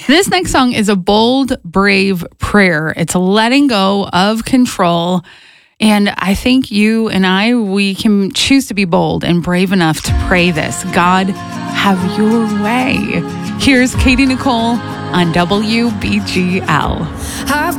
This next song is a bold, brave prayer. It's letting go of control. And I think you and we can choose to be bold and brave enough to pray this. God, have your way. Here's Katie Nicole on WBGL.